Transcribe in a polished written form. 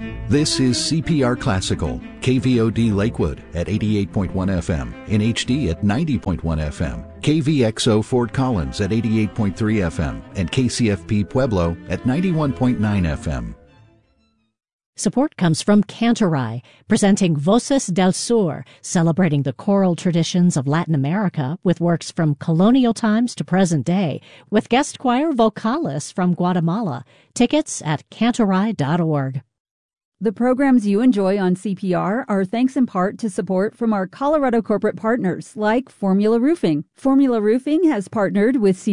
This is CPR Classical, KVOD Lakewood at 88.1 FM, in HD at 90.1 FM, KVXO Fort Collins at 88.3 FM, and KCFP Pueblo at 91.9 FM. Support comes from Cantorai, presenting Voces del Sur, celebrating the choral traditions of Latin America with works from colonial times to present day, with guest choir Vocales from Guatemala. Tickets at cantorai.org. The programs you enjoy on CPR are thanks in part to support from our Colorado corporate partners like Formula Roofing. Formula Roofing has partnered with